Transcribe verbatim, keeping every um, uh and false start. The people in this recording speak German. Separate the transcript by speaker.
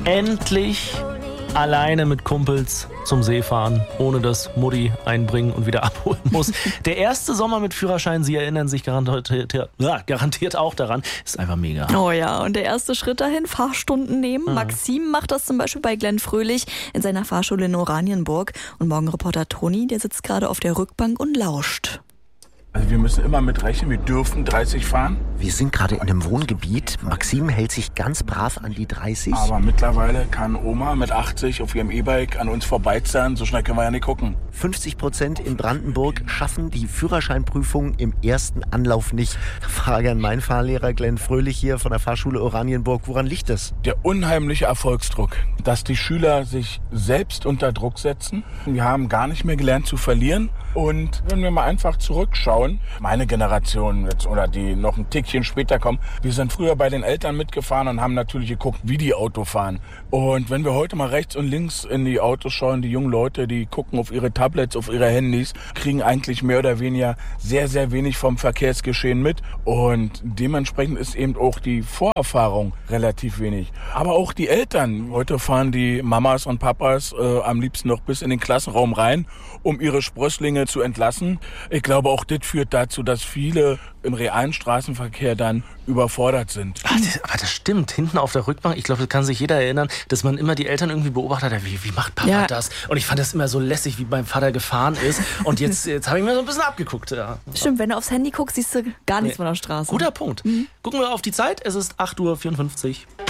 Speaker 1: endlich alleine mit Kumpels zum See fahren, ohne dass Mutti einbringen und wieder abholen muss. Der erste Sommer mit Führerschein, Sie erinnern sich garantiert, ja, garantiert auch daran, ist einfach mega.
Speaker 2: Oh ja, und der erste Schritt dahin, Fahrstunden nehmen.
Speaker 1: Mhm.
Speaker 2: Maxim macht das zum Beispiel bei Glenn Fröhlich in seiner Fahrschule in Oranienburg. Und Morgenreporter Toni, der sitzt gerade auf der Rückbank und lauscht.
Speaker 3: Also wir müssen immer mit rechnen, wir dürfen dreißig fahren.
Speaker 4: Wir sind gerade in einem Wohngebiet. Maxim hält sich ganz brav an die dreißig.
Speaker 3: Aber mittlerweile kann Oma mit achtzig auf ihrem E-Bike an uns vorbeizahlen. So schnell können wir ja nicht gucken.
Speaker 4: fünfzig Prozent in Brandenburg schaffen die Führerscheinprüfung im ersten Anlauf nicht. Frage an meinen Fahrlehrer Glenn Fröhlich hier von der Fahrschule Oranienburg. Woran liegt das?
Speaker 3: Der unheimliche Erfolgsdruck, dass die Schüler sich selbst unter Druck setzen. Wir haben gar nicht mehr gelernt zu verlieren. Und wenn wir mal einfach zurückschauen, meine Generation jetzt oder die noch ein Tickchen später kommen, wir sind früher bei den Eltern mitgefahren und haben natürlich geguckt, wie die Auto fahren. Und wenn wir heute mal rechts und links in die Autos schauen, die jungen Leute, die gucken auf ihre Tablets, auf ihre Handys, kriegen eigentlich mehr oder weniger sehr, sehr wenig vom Verkehrsgeschehen mit. Und dementsprechend ist eben auch die Vorerfahrung relativ wenig. Aber auch die Eltern. Heute fahren die Mamas und Papas äh, am liebsten noch bis in den Klassenraum rein, um ihre Sprösslinge zu entlassen. Ich glaube, auch das führt dazu, dass viele im realen Straßenverkehr dann überfordert sind.
Speaker 1: Ach, das, aber das stimmt. Hinten auf der Rückbank, ich glaube, das kann sich jeder erinnern, dass man immer die Eltern irgendwie beobachtet hat, wie, wie macht Papa
Speaker 2: Ja.
Speaker 1: das? Und ich fand das immer so lässig, wie mein Vater gefahren ist. Und jetzt, jetzt habe ich mir so ein bisschen abgeguckt. Ja.
Speaker 2: Stimmt, wenn du aufs Handy guckst, siehst du gar nichts
Speaker 1: Nee.
Speaker 2: von der Straße.
Speaker 1: Guter Punkt. Gucken wir auf die Zeit. Es ist acht Uhr vierundfünfzig.